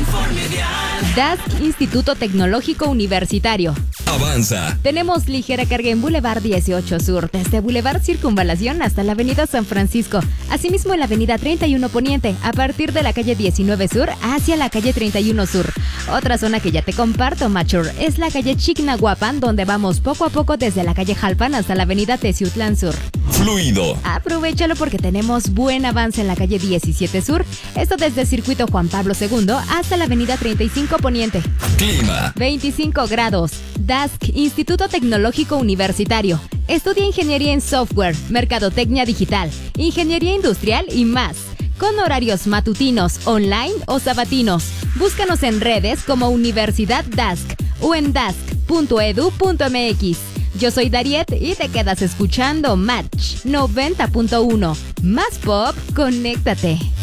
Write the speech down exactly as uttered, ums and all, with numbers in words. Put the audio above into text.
D A S C, Instituto Tecnológico Universitario. Avanza. Tenemos ligera carga en Boulevard dieciocho Sur, desde Boulevard Circunvalación hasta la Avenida San Francisco. Asimismo en la Avenida treinta y uno Poniente, a partir de la calle diecinueve Sur hacia la calle treinta y uno Sur. Otra zona que ya te comparto, Mature, es la calle Chignahuapan, donde vamos poco a poco desde la calle Jalpan hasta la Avenida Teciutlán Sur. Fluido. Aprovechalo porque tenemos buen avance en la calle diecisiete Sur, esto desde el Circuito Juan Pablo segundo hasta la Avenida treinta y cinco Poniente. Clima. veinticinco grados. D A S C, Instituto Tecnológico Universitario. Estudia Ingeniería en Software, Mercadotecnia Digital, Ingeniería Industrial y más. Con horarios matutinos, online o sabatinos. Búscanos en redes como Universidad D A S C o en dasc punto edu punto mx. Yo soy Dariet y te quedas escuchando Match noventa punto uno. Más pop, conéctate.